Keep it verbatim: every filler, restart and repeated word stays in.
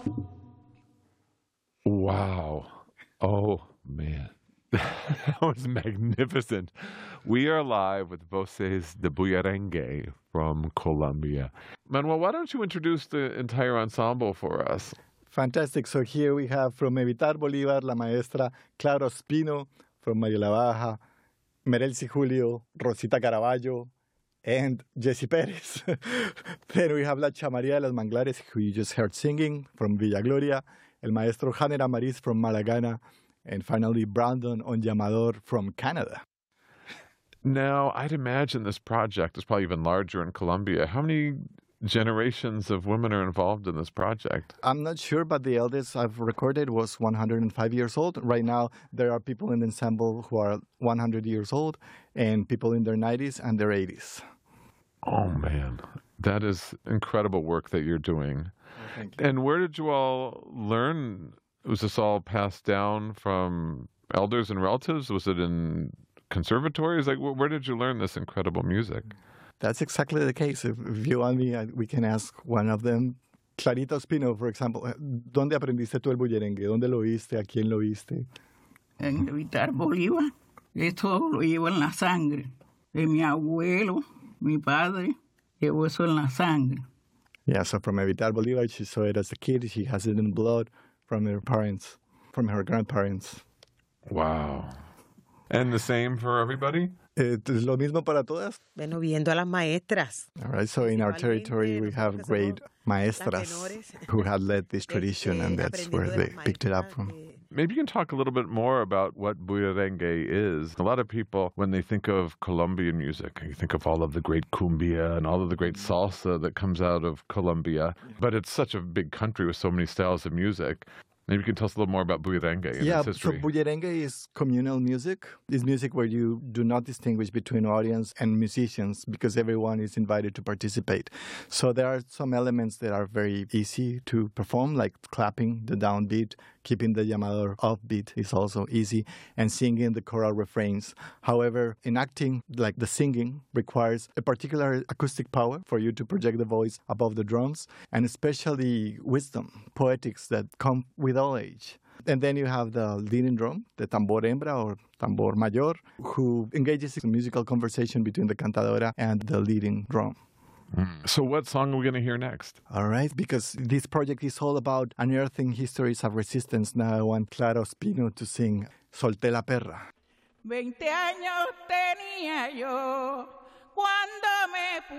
Wow. Oh, man. That was magnificent. We are live with Voces de Bullerengue from Colombia. Manuel, why don't you introduce the entire ensemble for us? Fantastic. So here we have from Evitar Bolívar, la maestra Clara Ospino, from Mayo La Baja, Merelsi Julio, Rosita Caraballo, and Jessy Perez. Then we have La Chamaría de las Manglares, who you just heard singing, from Villa Gloria, El Maestro Janer Amariz from Malagana, and finally Brandon Onyamador from Canada. Now, I'd imagine this project is probably even larger in Colombia. How many generations of women are involved in this project? I'm not sure, but the eldest I've recorded was one hundred five years old. Right now, there are people in the ensemble who are one hundred years old and people in their nineties and their eighties. Oh, man. That is incredible work that you're doing. Oh, thank you. And where did you all learn? Was this all passed down from elders and relatives? Was it in conservatories? Like, where did you learn this incredible music? That's exactly the case. If, if you want me, I, we can ask one of them. Clarita Ospino, for example. ¿Dónde aprendiste tú el bullerengue? ¿Dónde lo viste? ¿A quién lo viste? En Evitar Bolívar. Esto lo llevo en la sangre. De mi abuelo, mi padre, llevo eso en la sangre. Yeah, so from Evitar Bolívar, she saw it as a kid. She has it in blood from her parents, from her grandparents. Wow. And the same for everybody? Es lo mismo para todas. Bueno, viendo a las maestras. All right, so in our territory, we have great maestras who had led this tradition, and that's where they picked it up from. Maybe you can talk a little bit more about what bullerengue is. A lot of people, when they think of Colombian music, you think of all of the great cumbia and all of the great salsa that comes out of Colombia. But it's such a big country with so many styles of music. Maybe you can tell us a little more about bullerengue and yeah, its history. So bullerengue is communal music. It's music where you do not distinguish between audience and musicians because everyone is invited to participate. So there are some elements that are very easy to perform, like clapping, the downbeat, keeping the llamador offbeat is also easy, and singing the choral refrains. However, in acting, like the singing, requires a particular acoustic power for you to project the voice above the drums, and especially wisdom, poetics that come with all age. And then you have the leading drum, the tambor hembra or tambor mayor, who engages in musical conversation between the cantadora and the leading drum. Mm. So what song are we going to hear next? All right, because this project is all about unearthing histories of resistance. Now I want Clara Ospino to sing Solté la perra. Veinte años tenía yo cuando me